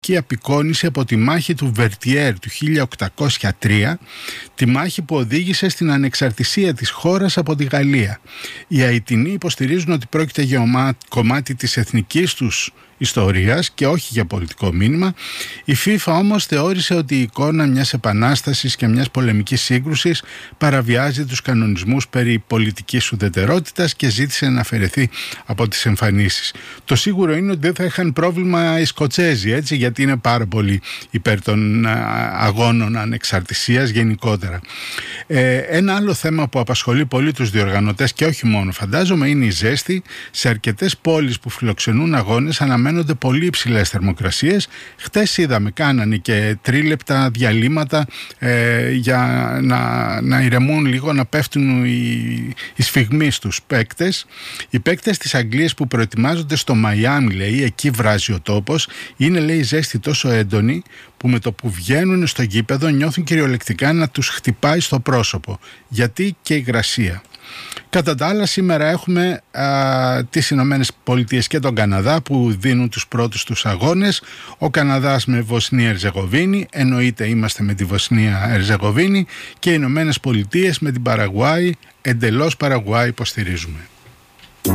και απεικόνιση από τη μάχη του Βερτιέρ του 1803, τη μάχη που οδήγησε στην ανεξαρτησία της χώρας από τη Γαλλία. Οι Αιτινοί υποστηρίζουν ότι πρόκειται για κομμάτι της εθνικής τους ιστορίας και όχι για πολιτικό μήνυμα. Η FIFA όμως θεώρησε ότι η εικόνα μιας επανάστασης και μιας πολεμικής σύγκρουσης παραβιάζει τους κανονισμούς περί πολιτικής ουδετερότητας και ζήτησε να αφαιρεθεί από τις εμφανίσεις. Το σίγουρο είναι ότι δεν θα είχαν πρόβλημα οι Σκοτσέζοι, έτσι, γιατί είναι πάρα πολύ υπέρ των αγώνων ανεξαρτησίας γενικότερα. Ένα άλλο θέμα που απασχολεί πολύ τους διοργανωτές και όχι μόνο, φαντάζομαι, είναι η ζέστη. Σε αρκετές πόλεις που φιλοξενούν αγώνες αναμένονται πολύ υψηλές θερμοκρασίες. Χτες είδαμε, κάνανε και τρίλεπτα διαλύματα για να ηρεμούν λίγο, να πέφτουν οι σφιγμοί στους παίκτες. Οι παίκτες της Αγγλίας που προετοιμάζονται στο Μαϊάμι, λέει, εκεί βράζει ο τόπος, είναι, λέει, η ζέστη τόσο έντονη που με το που βγαίνουν στο γήπεδο νιώθουν κυριολεκτικά να τους χτυπάει στο πρόσωπο. Γιατί και υγρασία. Κατά τα άλλα, σήμερα έχουμε τις Ηνωμένες Πολιτείες και τον Καναδά που δίνουν τους πρώτους τους αγώνες. Ο Καναδάς με Βοσνία-Ερζεγοβίνη, εννοείται είμαστε με τη Βοσνία-Ερζεγοβίνη, και οι Ηνωμένες Πολιτείες με την Παραγουάη, εντελώς Παραγουάη υποστηρίζουμε.